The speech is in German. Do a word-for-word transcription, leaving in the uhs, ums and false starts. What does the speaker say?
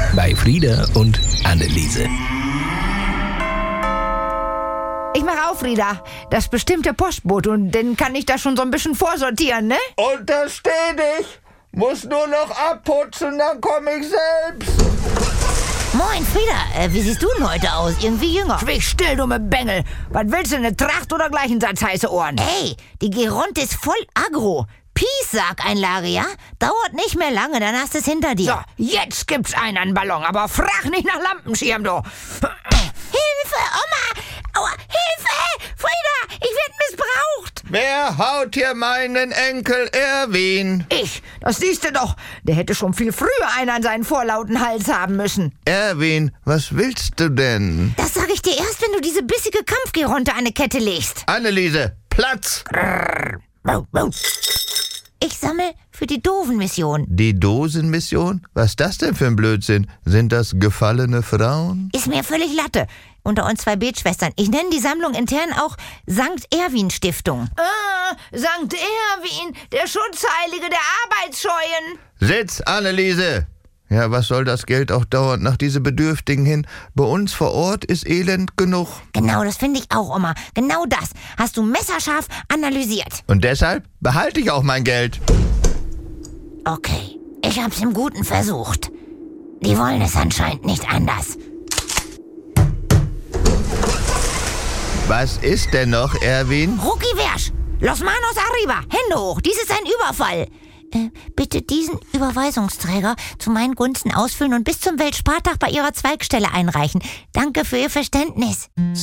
bei Frieda und Anneliese. Ich mach auf, Frieda. Das ist bestimmt der Postbote und den kann ich da schon so ein bisschen vorsortieren, ne? Untersteh dich. Muss nur noch abputzen, dann komm ich selbst. Moin, Frieda. Äh, wie siehst du denn heute aus? Irgendwie jünger. Schwieg still, dumme Bengel. Was willst du, eine Tracht oder gleich einen Satz heiße Ohren? Ey, die Geronte ist voll aggro. Peace-Sag-Einlage, ja? Dauert nicht mehr lange, dann hast du es hinter dir. So, jetzt gibt's einen an Ballon, aber frag nicht nach Lampenschirm, du. Hilfe, Oma! Aua, Hilfe! Frieda, ich werd missbraucht! Wer haut hier meinen Enkel Erwin? Ich, das siehst du doch. Der hätte schon viel früher einen an seinen vorlauten Hals haben müssen. Erwin, was willst du denn? Das sag ich dir erst, wenn du diese bissige Kampfgeronte an eine Kette legst. Anneliese, Platz! Ich sammle für die Doven-Mission. Die Dosenmission? Was ist das denn für ein Blödsinn? Sind das gefallene Frauen? Ist mir völlig Latte. Unter uns zwei Betschwestern. Ich nenne die Sammlung intern auch Sankt Erwin Stiftung. Ah, Sankt Erwin, der Schutzheilige der Arbeitsscheuen. Sitz, Anneliese! Ja, was soll das Geld auch dauernd nach diese Bedürftigen hin? Bei uns vor Ort ist Elend genug. Genau, das finde ich auch, Oma. Genau das hast du messerscharf analysiert. Und deshalb behalte ich auch mein Geld. Okay, ich hab's im Guten versucht. Die wollen es anscheinend nicht anders. Was ist denn noch, Erwin? Ruki Wersch, Los Manos arriba, Hände hoch, dies ist ein Überfall. Äh, bitte diesen Überweisungsträger zu meinen Gunsten ausfüllen und bis zum Weltspartag bei Ihrer Zweigstelle einreichen. Danke für Ihr Verständnis.